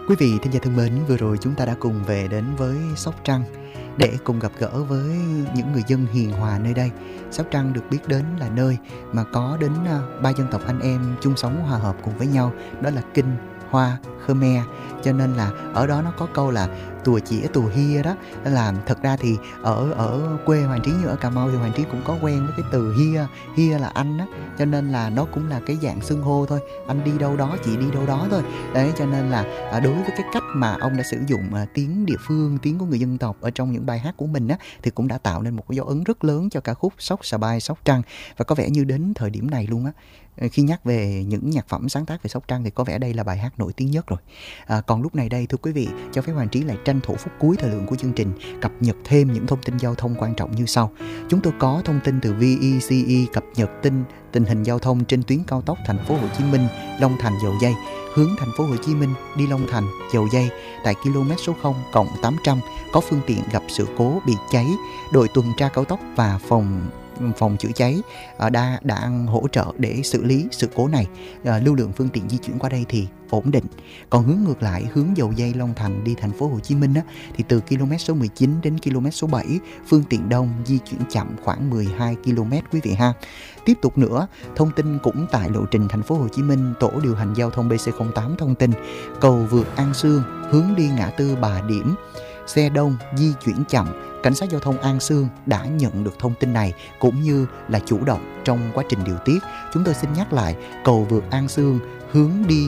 Quý vị thính giả thân mến, vừa rồi chúng ta đã cùng về đến với Sóc Trăng để cùng gặp gỡ với những người dân hiền hòa nơi đây. Sóc Trăng được biết đến là nơi mà có đến 3 dân tộc anh em chung sống hòa hợp cùng với nhau, đó là Kinh, Hoa, Khmer. Cho nên là ở đó nó có câu là tùa chĩa tùa hia đó. Là thật ra thì ở quê Hoàng Trí như ở Cà Mau thì Hoàng Trí cũng có quen với cái từ hia là anh á, cho nên là nó cũng là cái dạng xưng hô thôi, anh đi đâu đó, chị đi đâu đó thôi. Đấy, cho nên là đối với cái cách mà ông đã sử dụng tiếng địa phương, tiếng của người dân tộc ở trong những bài hát của mình á, thì cũng đã tạo nên một cái dấu ấn rất lớn cho ca khúc Sóc Xà Bai Sóc Trăng. Và có vẻ như đến thời điểm này luôn á, khi nhắc về những nhạc phẩm sáng tác về Sóc Trăng thì có vẻ đây là bài hát nổi tiếng nhất rồi. Còn lúc này đây thưa quý vị, cho phép Hoàng Trí lại tranh thủ phút cuối thời lượng của chương trình cập nhật thêm những thông tin giao thông quan trọng như sau. Chúng tôi có thông tin từ VECE cập nhật tình hình giao thông trên tuyến cao tốc Thành phố Hồ Chí Minh Long Thành Dầu Giây hướng Thành phố Hồ Chí Minh đi Long Thành Dầu Giây tại km số 0+800 có phương tiện gặp sự cố bị cháy. Đội tuần tra cao tốc và phòng chữa cháy đã hỗ trợ để xử lý sự cố này. Lưu lượng phương tiện di chuyển qua đây thì ổn định. Còn hướng ngược lại, hướng Dầu Giây Long Thành đi Thành phố Hồ Chí Minh á, thì từ km số 19 đến km số 7 phương tiện đông di chuyển chậm khoảng 12 km quý vị ha. Tiếp tục nữa, thông tin cũng tại lộ trình Thành phố Hồ Chí Minh, tổ điều hành giao thông BC08 thông tin cầu vượt An Sương hướng đi ngã tư Bà Điểm xe đông di chuyển chậm. Cảnh sát giao thông An Sương đã nhận được thông tin này cũng như là chủ động trong quá trình điều tiết. Chúng tôi xin nhắc lại, cầu vượt An Sương hướng đi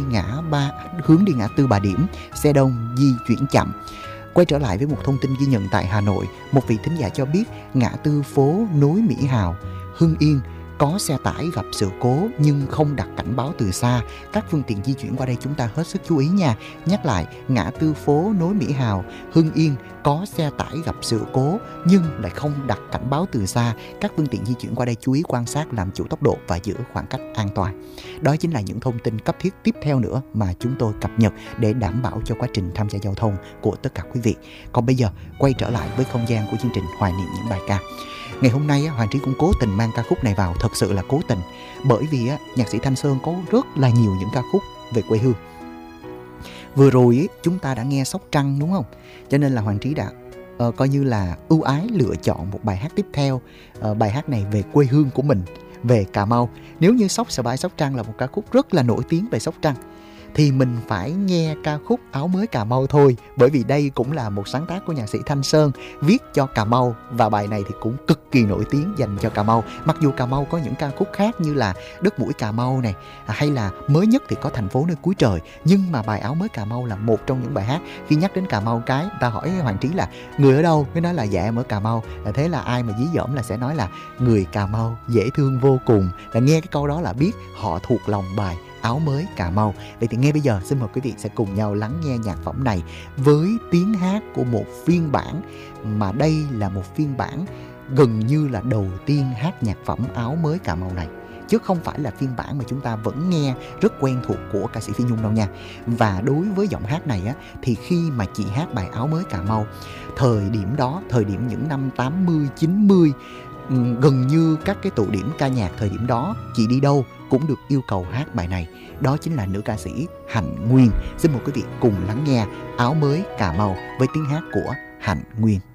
ngã tư Bà Điểm xe đông di chuyển chậm. Quay trở lại với một thông tin ghi nhận tại Hà Nội, một vị thính giả cho biết ngã tư phố nối Mỹ Hào, Hưng Yên có xe tải gặp sự cố nhưng không đặt cảnh báo từ xa. Các phương tiện di chuyển qua đây chúng ta hết sức chú ý nha. Nhắc lại, ngã tư phố nối Mỹ Hào, Hưng Yên có xe tải gặp sự cố nhưng lại không đặt cảnh báo từ xa. Các phương tiện di chuyển qua đây chú ý quan sát, làm chủ tốc độ và giữ khoảng cách an toàn. Đó chính là những thông tin cấp thiết tiếp theo nữa mà chúng tôi cập nhật để đảm bảo cho quá trình tham gia giao thông của tất cả quý vị. Còn bây giờ, quay trở lại với không gian của chương trình Hoài niệm những bài ca. Ngày hôm nay Hoàng Trí cũng cố tình mang ca khúc này vào, thật sự là cố tình, bởi vì nhạc sĩ Thanh Sơn có rất là nhiều những ca khúc về quê hương. Vừa rồi chúng ta đã nghe Sóc Trăng đúng không? Cho nên là Hoàng Trí đã coi như là ưu ái lựa chọn một bài hát tiếp theo. Bài hát này về quê hương của mình, về Cà Mau. Nếu như Sóc Xà Bai Sóc Trăng là một ca khúc rất là nổi tiếng về Sóc Trăng, thì mình phải nghe ca khúc Áo Mới Cà Mau thôi, bởi vì đây cũng là một sáng tác của nhạc sĩ Thanh Sơn viết cho Cà Mau, và bài này thì cũng cực kỳ nổi tiếng dành cho Cà Mau. Mặc dù Cà Mau có những ca khúc khác như là Đất Mũi Cà Mau này, hay là mới nhất thì có Thành Phố Nơi Cuối Trời, nhưng mà bài Áo Mới Cà Mau là một trong những bài hát khi nhắc đến Cà Mau cái ta hỏi Hoàng Trí là người ở đâu, mới nói là dạ em ở Cà Mau. Thế là ai mà dí dỏm là sẽ nói là người Cà Mau dễ thương vô cùng, là nghe cái câu đó là biết họ thuộc lòng bài Áo Mới Cà Mau. Vậy thì ngay bây giờ xin mời quý vị sẽ cùng nhau lắng nghe nhạc phẩm này với tiếng hát của một phiên bản, mà đây là một phiên bản gần như là đầu tiên hát nhạc phẩm Áo Mới Cà Mau này, chứ không phải là phiên bản mà chúng ta vẫn nghe rất quen thuộc của ca sĩ Phi Nhung đâu nha. Và đối với giọng hát này thì khi mà chị hát bài Áo Mới Cà Mau, thời điểm đó, thời điểm những năm 80, 90, gần như các cái tụ điểm ca nhạc thời điểm đó, chị đi đâu cũng được yêu cầu hát bài này. Đó chính là nữ ca sĩ Hạnh Nguyên. Xin mời quý vị cùng lắng nghe Áo Mới Cà Mau với tiếng hát của Hạnh Nguyên.